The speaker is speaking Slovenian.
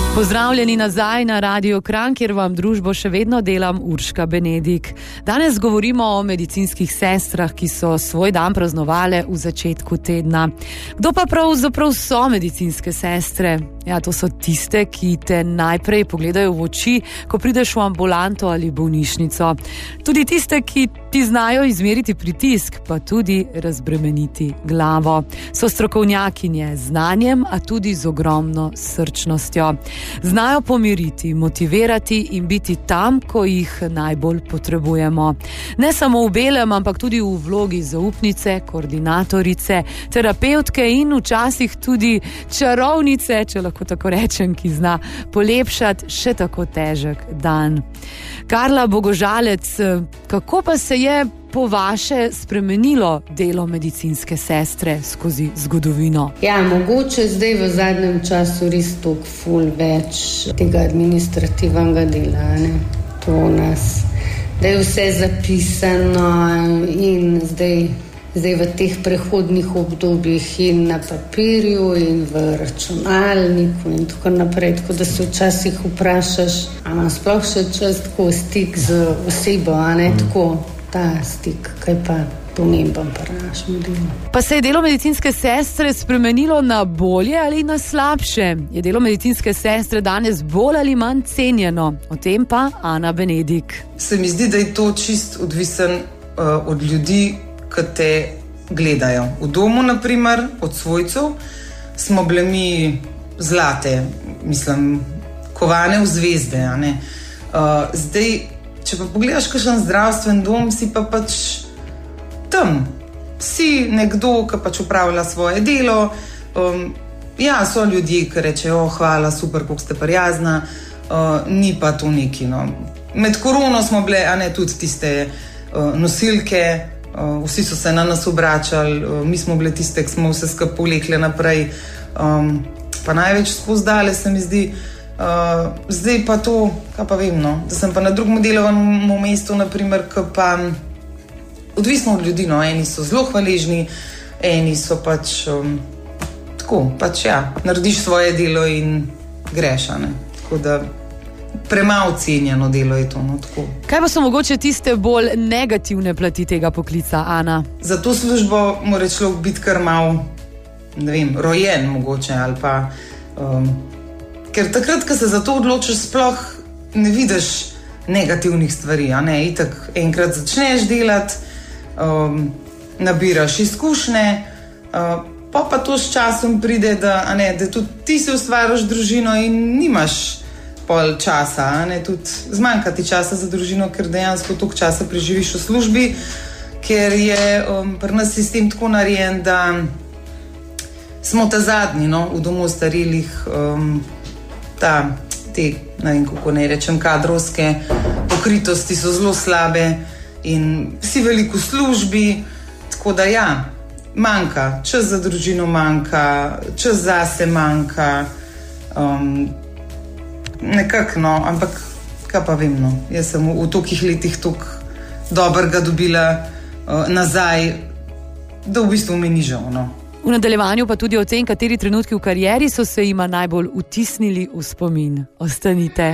Pozdravljeni nazaj na Radio Kranj, kjer vam družbo še vedno delam Urška Benedik. Danes govorimo o medicinskih sestrah, ki so svoj dan praznovale v začetku tedna. Kdo pa pravzaprav so medicinske sestre? Ja, to so tiste, ki te najprej pogledajo v oči, ko prideš v ambulanto ali bolnišnico. Tudi tiste, ki ti znajo izmeriti pritisk, pa tudi razbremeniti glavo. So strokovnjakinje z znanjem, a tudi z ogromno srčnostjo. Znajo pomiriti, motivirati in biti tam, ko jih najbolj potrebujemo. Ne samo v belem, ampak tudi v vlogi zaupnice, koordinatorice, terapevtke in včasih tudi čarovnice, če lahko tako rečem, ki zna polepšati še tako težek dan. Karla Bogožalec, kako pa se je po vaše spremenilo delo medicinske sestre skozi zgodovino? Ja, mogoče zdaj v zadnjem času res toliko ful več tega administrativnega dela, ne? To nas, da je vse zapisano in zdaj v teh prehodnih obdobjih in na papirju in v računalniku in tako naprej, tako da se včasih vprašaš, a ima sploh še čas tako stik z osebo, a ne tako ta stik, kaj pa pomemben pri našem delu. Pa se je delo medicinske sestre spremenilo na bolje ali na slabše? Je delo medicinske sestre danes bolj ali manj cenjeno? O tem pa Ana Benedik. Se mi zdi, da je to čist odvisen od ljudi, ki te gledajo. V domu, naprimer, od svojcev, smo bile mi zlate, mislim, kovane v zvezde. A ne? Zdaj, če pa pogledaš kakšen zdravstven dom, si pa pač tam. Si nekdo, ki pač upravlja svoje delo. Ja, so ljudje, ki rečejo, hvala, super, koliko ste prijazna, ni pa to neki. No. Med korono smo bile, a ne, tudi tiste nosilke, vsi so se na nas obračali, mi smo bile tiste, ki smo vse skupaj povlekle naprej, pa največ skozi dale, se mi zdi. Zdaj pa to, kaj pa vem, no, da sem pa na drugem delovnem mestu, naprimer, ki pa odvisno od ljudi, no, eni so zelo hvaležni, eni so pač tako, pač ja, narediš svoje delo in greš, ne, tako da premalo cenjeno delo je to, no, tako. Kaj pa so mogoče tiste bolj negativne plati tega poklica, Ana? Za to službo mora človek biti kar malo, ne vem, rojen mogoče, ali pa ker takrat, ko se za to odločiš, sploh ne vidiš negativnih stvari, a ne, itak enkrat začneš delati, nabiraš izkušnje, pa to s časom pride, da tudi ti si ustvariš družino in nimaš pol časa, ne, tudi zmanjka ti časa za družino, ker dejansko toliko časa preživiš v službi, ker je pri nas sistem tako narejen, da smo ta zadnji, no, v domu starelih, te, ne vem, kako ne rečem, kadrovske pokritosti so zelo slabe in si veliko v službi, tako da ja, manjka, čas za družino manjka, čas zase manjka, nekako, no, ampak kaj pa vem, no, jaz sem v tolikih letih toliko dobrega dobila nazaj, da v bistvu mi ni žal, no. V nadaljevanju pa tudi o tem, kateri trenutki v karieri so se jima najbolj vtisnili v spomin. Ostanite.